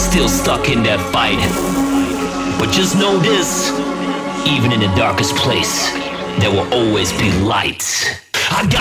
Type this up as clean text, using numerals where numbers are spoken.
still stuck in that fight. But just know this, even in the darkest place, there will always be lights. I got